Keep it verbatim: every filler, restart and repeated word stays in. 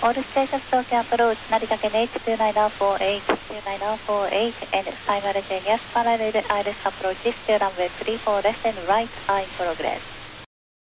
All stations Tokyo approach, Narita Ken H two nine zero four eight, two nine zero four eight, and simultaneous parallel iris approaches to runway three four left and right are in progress.